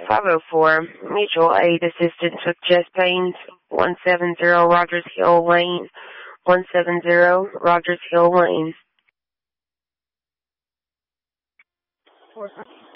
504, mutual aid assistance with chest pains, 170 Rogers Hill Lane, 170 Rogers Hill Lane.